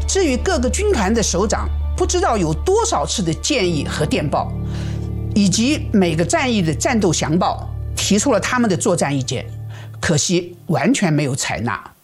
至于各个军团的首长，不知道有多少次的建议和电报，以及每个战役的战斗详报，提出了他们的作战意见，可惜完全没有采纳。